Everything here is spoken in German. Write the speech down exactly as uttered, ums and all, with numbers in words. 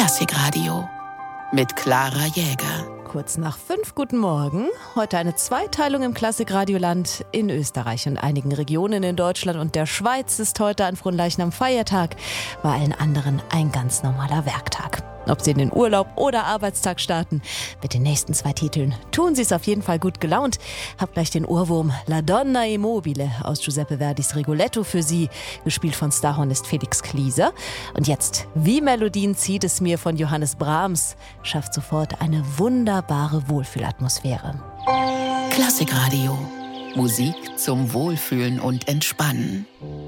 Klassikradio mit Clara Jäger. Kurz nach fünf, guten Morgen. Heute eine Zweiteilung im Klassikradioland. In Österreich und einigen Regionen in Deutschland und der Schweiz ist heute an Fronleichnam Feiertag, bei allen anderen ein ganz normaler Werktag. Ob Sie in den Urlaub oder Arbeitstag starten, mit den nächsten zwei Titeln tun Sie es auf jeden Fall gut gelaunt. Hab gleich den Ohrwurm La Donna Immobile aus Giuseppe Verdis Rigoletto für Sie, gespielt von Starhornist Felix Klieser. Und jetzt, wie Melodien zieht es mir von Johannes Brahms, schafft sofort eine wunderbare Wohlfühlatmosphäre. Klassikradio. Musik zum Wohlfühlen und Entspannen.